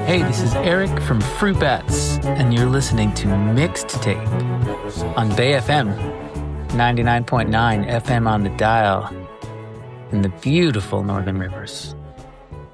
Hey, this is Eric from Fruit Bats, and you're listening to Mixed Tape on Bay FM, 99.9 FM on the dial in the beautiful Northern Rivers.